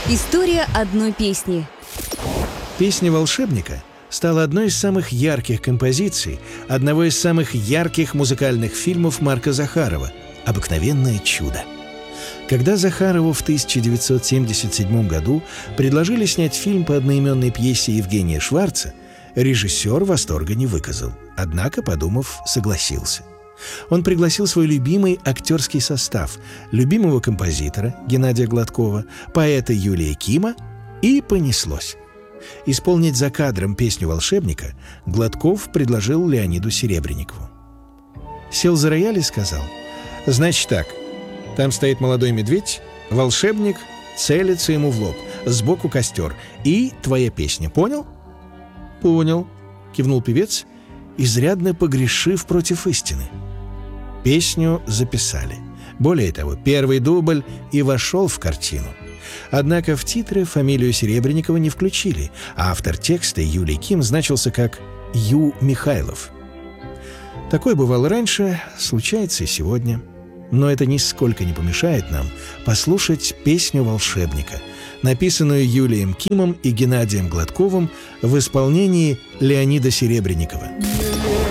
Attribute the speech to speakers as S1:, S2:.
S1: История одной песни.
S2: Песня «Волшебника» стала одной из самых ярких композиций одного из самых ярких музыкальных фильмов Марка Захарова «Обыкновенное чудо». Когда Захарову в 1977 году предложили снять фильм по одноименной пьесе Евгения Шварца, режиссер восторга не выказал, однако, подумав, согласился. Он пригласил свой любимый актерский состав, любимого композитора Геннадия Гладкова, поэта Юлия Кима, и понеслось. Исполнить за кадром песню «Волшебника» Гладков предложил Леониду Серебренникову. Сел за рояль и сказал: «Значит так, там стоит молодой медведь, волшебник целится ему в лоб, сбоку костер, и твоя песня, понял?» «Понял», — кивнул певец, изрядно погрешив против истины. Песню записали. Более того, первый дубль и вошел в картину. Однако в титры фамилию Серебренникова не включили, а автор текста Юлий Ким значился как Ю. Михайлов. Такое бывало раньше, случается и сегодня. Но это нисколько не помешает нам послушать песню «Волшебника», написанную Юлием Кимом и Геннадием Гладковым в исполнении Леонида Серебренникова.